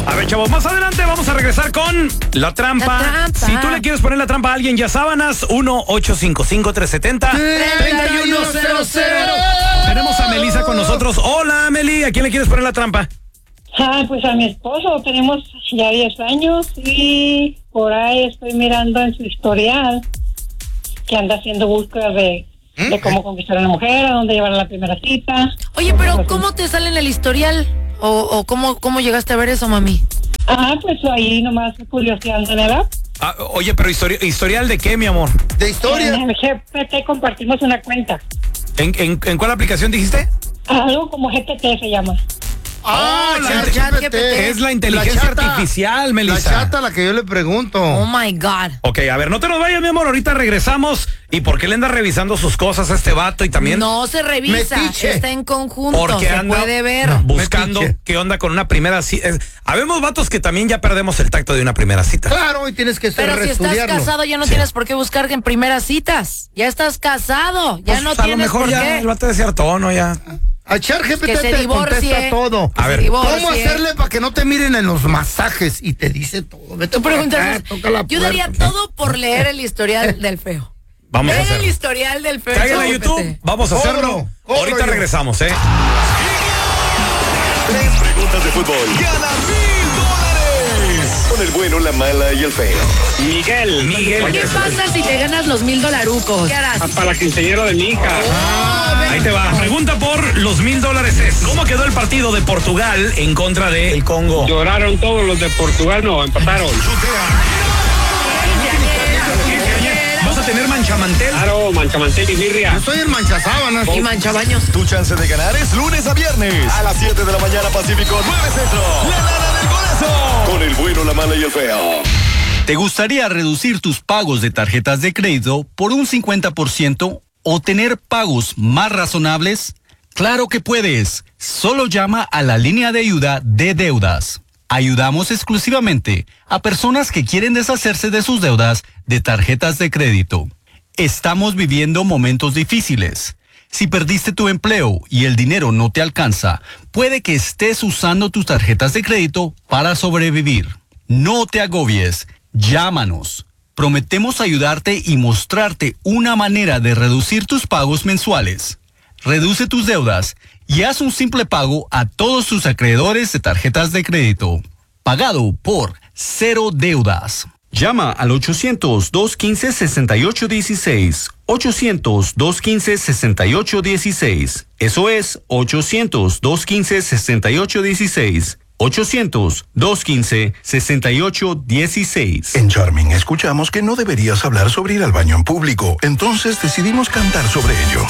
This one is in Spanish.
A ver, chavos, más adelante vamos a regresar con la trampa. Si tú le quieres poner la trampa a alguien, ya sábanas, 1-855-370-3100. Tenemos a Melissa con nosotros. Hola, Meli, ¿a quién le quieres poner la trampa? Pues a mi esposo. Tenemos ya 10 años y por ahí estoy mirando en su historial que anda haciendo búsqueda de cómo conquistar a una mujer, a dónde llevar a la primera cita. Oye, pero ¿cómo te sale en el historial? ¿O cómo llegaste a ver eso, mami? Pues ahí nomás curioseando en el app. Oye, pero ¿historial de qué, mi amor? ¿De historia? En el GPT compartimos una cuenta. ¿En cuál aplicación dijiste? Algo como GPT se llama. ChatGPT. Es la inteligencia artificial, Melissa. La chata a la que yo le pregunto. Oh my God. Ok, a ver, no te nos vayas, mi amor. Ahorita regresamos. ¿Y por qué le anda revisando sus cosas a este vato? Y también No se revisa, Metiche. está en conjunto, porque se anda puede ver. buscando Metiche. qué onda con una primera cita. Habemos vatos que también ya perdemos el tacto de una primera cita. Claro, y tienes que Pero si estás reestudiarlo. casado ya no tienes por qué buscar en primeras citas. Ya estás casado, ya Pues, no a lo tienes mejor por ya qué. el vato de cierto, ¿no? Ya. A ChatGPT Que se te divorcie. contesta todo. A ver, ¿Cómo hacerle para que no te miren en los masajes? Y te dice todo. Vete Tú por acá, preguntas, toca la yo daría puerta. todo por leer el historial del feo. Vamos a Leer el hacerlo. historial del feo. Cáiganle a ChatGPT. YouTube. Vamos a hacerlo. Cobro Ahorita yo. regresamos, 3 preguntas de fútbol. ¡Gana $1,000! Con el bueno, la mala y el feo. Miguel. ¿Qué pasa si te ganas los $1,000? ¿Qué harás? Para la quinceañera de mi hija. Ahí te va. Pregunta por los $1,000 es: ¿cómo quedó el partido de Portugal en contra de el Congo? Lloraron todos los de Portugal, no, empataron. ¿Vas a tener manchamantel? Claro, manchamantel y birria. Yo soy el manchasábanas. Y manchabaños. Tu chance de ganar es lunes a viernes a las 7 de la mañana Pacífico, 9 Centro. ¡La Lana del Golazo! Con el bueno, la mala y el feo. ¿Te gustaría reducir tus pagos de tarjetas de crédito por un 50% o tener pagos más razonables? ¡Claro que puedes! Solo llama a la línea de ayuda de deudas. Ayudamos exclusivamente a personas que quieren deshacerse de sus deudas de tarjetas de crédito. Estamos viviendo momentos difíciles. Si perdiste tu empleo y el dinero no te alcanza, puede que estés usando tus tarjetas de crédito para sobrevivir. No te agobies. Llámanos. Prometemos ayudarte y mostrarte una manera de reducir tus pagos mensuales. Reduce tus deudas y haz un simple pago a todos tus acreedores de tarjetas de crédito. Pagado por Cero Deudas. Llama al 800-215-6816. 800-215-6816. Eso es 800-215-6816. 800-215-6816. En Charming escuchamos que no deberías hablar sobre ir al baño en público, entonces decidimos cantar sobre ello.